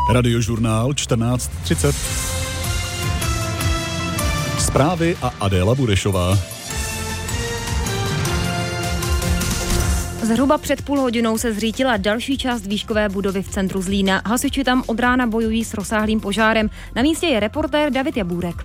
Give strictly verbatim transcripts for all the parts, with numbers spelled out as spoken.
Radiožurnál čtrnáct třicet. Zprávy a Adéla Burešová. Zhruba před půl hodinou se zřítila další část výškové budovy v centru Zlína. Hasiči tam od rána bojují s rozsáhlým požárem. Na místě je reportér David Jabůrek.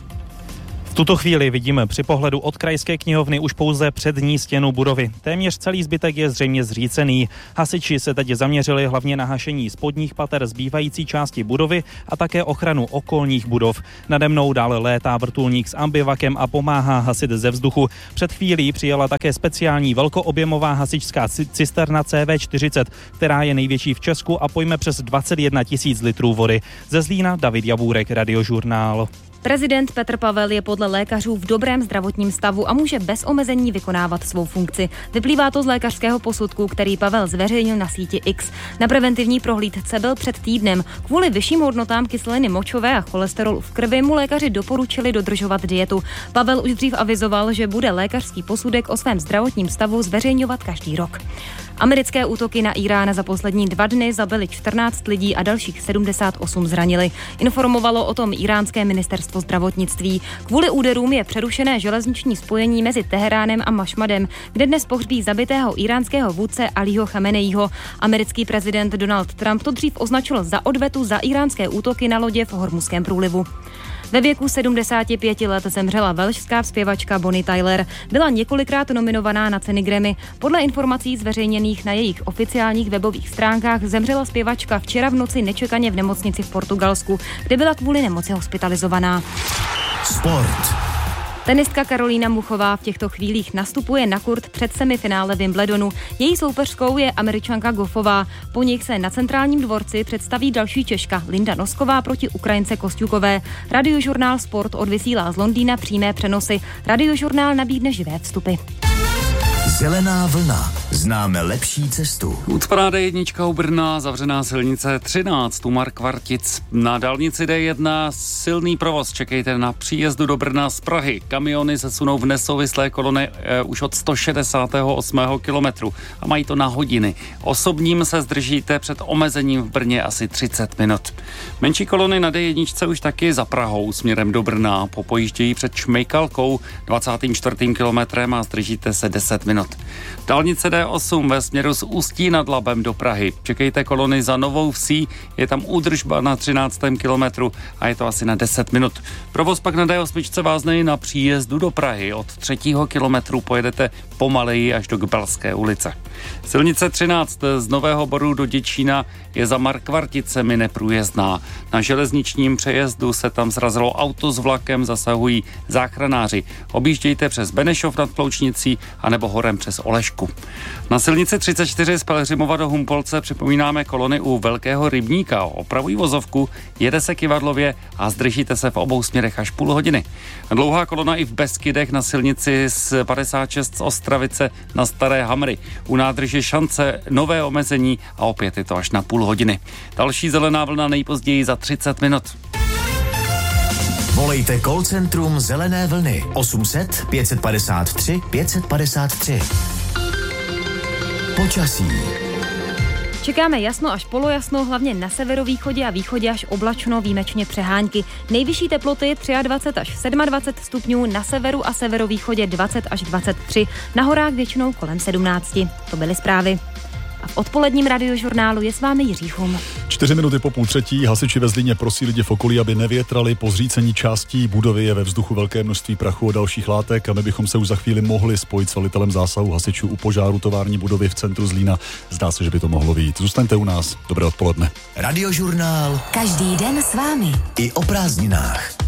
V tuto chvíli vidíme při pohledu od krajské knihovny už pouze přední stěnu budovy. Téměř celý zbytek je zřejmě zřícený. Hasiči se teď zaměřili hlavně na hašení spodních pater zbývající části budovy a také ochranu okolních budov. Nade mnou dále létá vrtulník s ambivakem a pomáhá hasit ze vzduchu. Před chvílí přijela také speciální velkoobjemová hasičská cisterna C V čtyřicet, která je největší v Česku a pojme přes dvacet jedna tisíc litrů vody. Ze Zlína David Jabůrek, Radiožurnál. Prezident Petr Pavel je podle lékařů v dobrém zdravotním stavu a může bez omezení vykonávat svou funkci. Vyplývá to z lékařského posudku, který Pavel zveřejnil na síti X. Na preventivní prohlídce byl před týdnem. Kvůli vyšším hodnotám kyseliny močové a cholesterolu v krvi mu lékaři doporučili dodržovat dietu. Pavel už dřív avizoval, že bude lékařský posudek o svém zdravotním stavu zveřejňovat každý rok. Americké útoky na Irán za poslední dva dny zabili čtrnáct lidí a dalších sedmdesát osm zranili. Informovalo o tom iránské ministerstvo zdravotnictví. Kvůli úderům je přerušené železniční spojení mezi Teheránem a Mašmadem, kde dnes pohřbí zabitého iránského vůdce Alího Chameneího. Americký prezident Donald Trump to dřív označil za odvetu za iránské útoky na lodě v Hormuzském průlivu. Ve věku sedmdesáti pěti let zemřela velšská zpěvačka Bonnie Tyler. Byla několikrát nominovaná na ceny Grammy. Podle informací zveřejněných na jejich oficiálních webových stránkách zemřela zpěvačka včera v noci nečekaně v nemocnici v Portugalsku, kde byla kvůli nemoci hospitalizovaná. Sport. Tenistka Karolína Muchová v těchto chvílích nastupuje na kurt před semifinále Wimbledonu. Její soupeřkou je Američanka Goffová. Po nich se na centrálním dvorci představí další Češka Linda Nosková proti Ukrajince Kosťukové. Radiožurnál Sport odvysílá z Londýna přímé přenosy. Radiožurnál nabídne živé vstupy. Zelená vlna. Známe lepší cestu. Ucpaná D jedna u Brna, zavřená silnice třináct u Markvartic. Na dálnici D jedna silný provoz. Čekejte na příjezdu do Brna z Prahy. Kamiony se sunou v nesouvislé kolony e, už od sto šedesátého osmého kilometru a mají to na hodiny. Osobním se zdržíte před omezením v Brně asi třicet minut. Menší kolony na D jedna už taky za Prahou směrem do Brna. Popojíždějí před Šmejkalkou dvacátým čtvrtým kilometrem a zdržíte se deset minut. Dálnice D osm ve směru z Ústí nad Labem do Prahy. Čekejte kolony za Novou Vsí, je tam údržba na třináctém kilometru a je to asi na deset minut. Provoz pak na D osm vázne na příjezdu do Prahy. Od třetího kilometru pojedete pomaleji až do Gbelské ulice. Silnice třináct z Nového Boru do Děčína je za Markvarticemi neprůjezdná. Na železničním přejezdu se tam zrazilo auto s vlakem, zasahují záchranáři. Objíždějte přes Benešov nad Ploučnicí anebo horem přes Olešku. Na silnici třicet čtyři z Pelhřimova do Humpolce připomínáme kolony u Velkého rybníka. Opravují vozovku, jede se kyvadlově a zdržíte se v obou směrech až půl hodiny. Dlouhá kolona i v Beskydech na silnici z padesát šest z Ostravice na Staré Hamry. U nádrže Šance nové omezení a opět je to až na půl hodiny. Další zelená vlna nejpozději za třicet minut. Volejte call centrum Zelené vlny osm set pět padesát tři pět padesát tři. Počasí. Čekáme jasno až polojasno, hlavně na severovýchodě a východě až oblačno, výjimečně přehánky. Nejvyšší teploty dvacet tři až dvacet sedm stupňů, na severu a severovýchodě dvacet až dvacet tři, na horách většinou kolem sedmnáct. To byly zprávy. A v odpoledním radiožurnálu je s vámi Jiří Chum. Čtyři minuty po půl třetí hasiči ve Zlíně prosí lidi v okolí, aby nevětrali. Po zřícení částí budovy je ve vzduchu velké množství prachu a dalších látek a my bychom se už za chvíli mohli spojit s velitelem zásahu hasičů u požáru tovární budovy v centru Zlína. Zdá se, že by to mohlo vyjít. Zůstaňte u nás. Dobré odpoledne. Radiožurnál. Každý den s vámi. I o prázdninách.